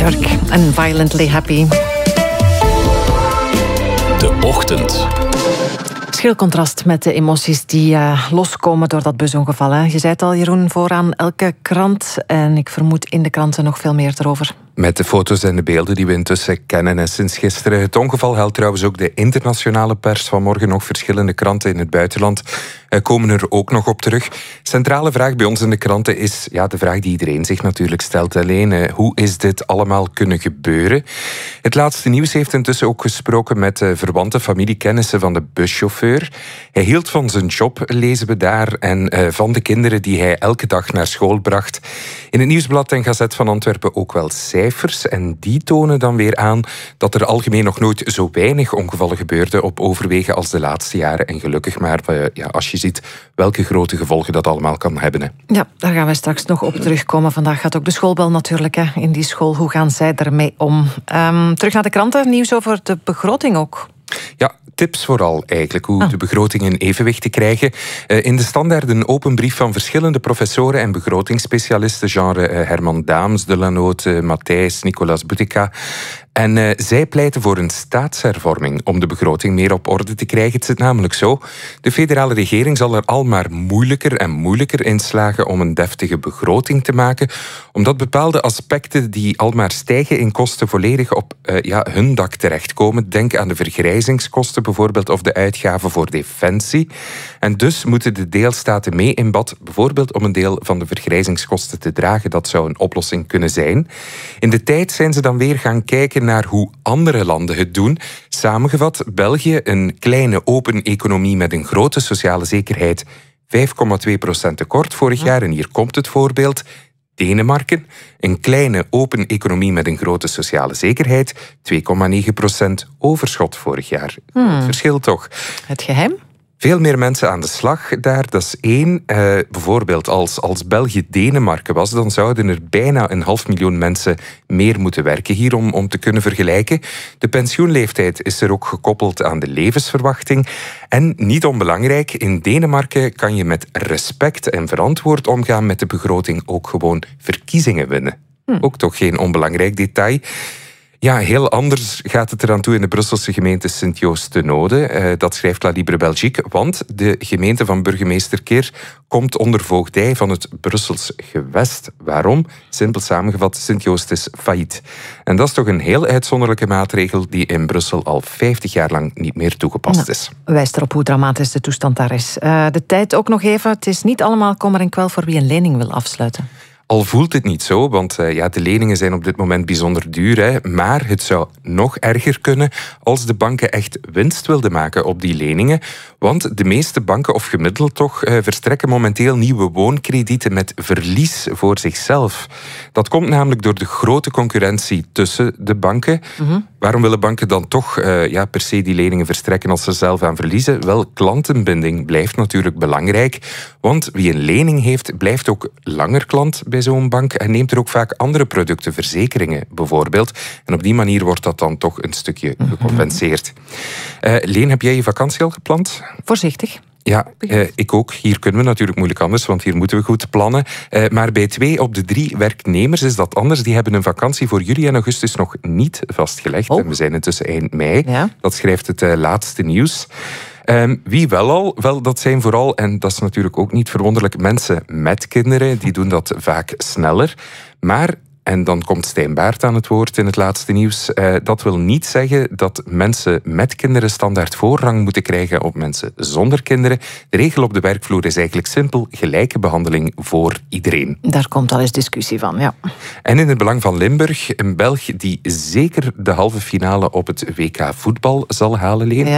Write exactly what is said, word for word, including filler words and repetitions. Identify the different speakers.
Speaker 1: York en Violently Happy.
Speaker 2: De Ochtend.
Speaker 1: Schil contrast met de emoties die uh, loskomen door dat busongeval. Hè. Je zei het al, Jeroen, vooraan elke krant. En ik vermoed in de kranten nog veel meer erover.
Speaker 3: Met de foto's en de beelden die we intussen kennen. En sinds gisteren het ongeval helpt trouwens ook de internationale pers. Vanmorgen nog verschillende kranten in het buitenland uh, komen er ook nog op terug. Centrale vraag bij ons in de kranten is ja, de vraag die iedereen zich natuurlijk stelt. Alleen, uh, hoe is dit allemaal kunnen gebeuren? Het laatste nieuws heeft intussen ook gesproken met uh, verwante familiekennissen van de buschauffeur. Hij hield van zijn job, lezen we daar, en uh, van de kinderen die hij elke dag naar school bracht. In het Nieuwsblad en Gazet van Antwerpen ook wel cijfers. En die tonen dan weer aan dat er algemeen nog nooit zo weinig ongevallen gebeurden op overwegen als de laatste jaren. En gelukkig maar, ja, als je ziet welke grote gevolgen dat allemaal kan hebben. Hè.
Speaker 1: Ja, daar gaan we straks nog op terugkomen. Vandaag gaat ook de schoolbel natuurlijk hè, in die school. Hoe gaan zij ermee om? Um, terug naar de kranten. Nieuws over de begroting ook.
Speaker 3: Ja, tips vooral eigenlijk, hoe
Speaker 1: ah.
Speaker 3: de begroting in evenwicht te krijgen. Uh, in de Standaard een open brief van verschillende professoren en begrotingsspecialisten, genre uh, Herman Daams, Delanote, uh, Matthijs, Nicolas Boutica. En uh, zij pleiten voor een staatshervorming om de begroting meer op orde te krijgen. Het zit namelijk zo, de federale regering zal er al maar moeilijker en moeilijker in slagen om een deftige begroting te maken, omdat bepaalde aspecten die al maar stijgen in kosten volledig op uh, ja, hun dak terechtkomen. Denk aan de vergrijzingskosten bijvoorbeeld of de uitgaven voor defensie. En dus moeten de deelstaten mee in bad, bijvoorbeeld om een deel van de vergrijzingskosten te dragen. Dat zou een oplossing kunnen zijn. In de tijd zijn ze dan weer gaan kijken naar hoe andere landen het doen. Samengevat, België, een kleine open economie met een grote sociale zekerheid, vijf komma twee procent tekort vorig jaar. En hier komt het voorbeeld. Denemarken, een kleine open economie met een grote sociale zekerheid, twee komma negen procent overschot vorig jaar.
Speaker 1: Hmm.
Speaker 3: Het verschil toch.
Speaker 1: Het geheim?
Speaker 3: Veel meer mensen aan de slag daar, dat is één. Uh, bijvoorbeeld als, als België Denemarken was, dan zouden er bijna een half miljoen mensen meer moeten werken hier om, om te kunnen vergelijken. De pensioenleeftijd is er ook gekoppeld aan de levensverwachting. En niet onbelangrijk, in Denemarken kan je met respect en verantwoord omgaan met de begroting ook gewoon verkiezingen winnen. Hm. Ook toch geen onbelangrijk detail. Ja, heel anders gaat het eraan toe in de Brusselse gemeente Sint-Joost-de-Noode. Uh, dat schrijft La Libre Belgique, want de gemeente van burgemeester Keer komt onder voogdij van het Brussels gewest. Waarom? Simpel samengevat, Sint-Joost is failliet. En dat is toch een heel uitzonderlijke maatregel die in Brussel al vijftig jaar lang niet meer toegepast
Speaker 1: nou,
Speaker 3: is.
Speaker 1: Wijst erop hoe dramatisch de toestand daar is. Uh, de tijd ook nog even. Het is niet allemaal kommer en kwel voor wie een lening wil afsluiten.
Speaker 3: Al voelt het niet zo, want uh, ja, de leningen zijn op dit moment bijzonder duur. Hè, maar het zou nog erger kunnen als de banken echt winst wilden maken op die leningen. Want de meeste banken, of gemiddeld toch, uh, verstrekken momenteel nieuwe woonkredieten met verlies voor zichzelf. Dat komt namelijk door de grote concurrentie tussen de banken. Mm-hmm. Waarom willen banken dan toch uh, ja, per se die leningen verstrekken als ze zelf aan verliezen? Wel, klantenbinding blijft natuurlijk belangrijk. Want wie een lening heeft, blijft ook langer klant bij zo'n bank en neemt er ook vaak andere producten, verzekeringen bijvoorbeeld. En op die manier wordt dat dan toch een stukje gecompenseerd. Uh, Leen, heb jij je vakantie al gepland?
Speaker 1: Voorzichtig.
Speaker 3: Ja, uh, ik ook. Hier kunnen we natuurlijk moeilijk anders, want hier moeten we goed plannen. Uh, maar bij twee op de drie werknemers is dat anders. Die hebben een vakantie voor juli en augustus nog niet vastgelegd.
Speaker 1: Oh.
Speaker 3: En we zijn intussen eind mei.
Speaker 1: Ja.
Speaker 3: Dat schrijft het uh, laatste nieuws. Um, wie wel al? Wel, dat zijn vooral, en dat is natuurlijk ook niet verwonderlijk, mensen met kinderen. Die doen dat vaak sneller. Maar, en dan komt Stijn Baert aan het woord in het laatste nieuws, uh, dat wil niet zeggen dat mensen met kinderen standaard voorrang moeten krijgen op mensen zonder kinderen. De regel op de werkvloer is eigenlijk simpel: gelijke behandeling voor iedereen.
Speaker 1: Daar komt al eens discussie van, ja.
Speaker 3: En in het belang van Limburg, een Belg die zeker de halve finale op het W K voetbal zal halen, Leen.
Speaker 1: Ja.